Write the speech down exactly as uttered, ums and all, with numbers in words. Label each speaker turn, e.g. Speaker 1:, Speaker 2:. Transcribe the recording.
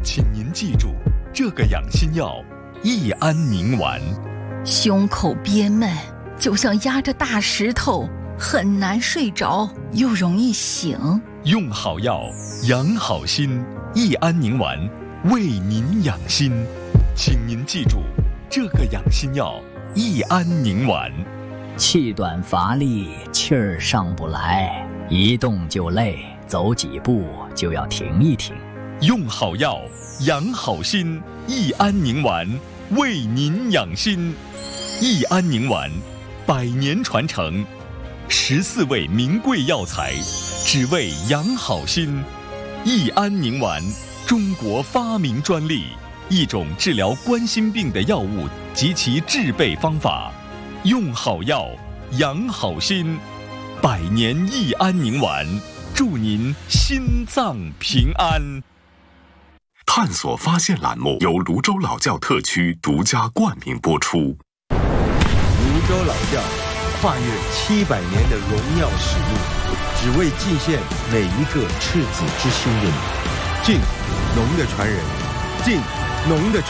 Speaker 1: 请您记住，这个养心药益安宁丸。
Speaker 2: 胸口憋闷，就像压着大石头，很难睡着，又容易醒。
Speaker 1: 用好药，养好心，益安宁丸为您养心。请您记住，这个养心药益安宁丸。
Speaker 3: 气短乏力，气儿上不来，一动就累，走几步就要停一停。
Speaker 1: 用好药，养好心，益安宁丸为您养心。益安宁丸，百年传承，十四味名贵药材，只为养好心。益安宁丸，中国发明专利，一种治疗冠心病的药物及其制备方法。用好药，养好心，百年益安宁丸，祝您心脏平安。
Speaker 4: 探索发现栏目由泸州老窖特区独家冠名播出。
Speaker 5: 泸州老窖跨越七百年的荣耀使命，只为祭献每一个赤子之心的你。敬农的传人，敬农的传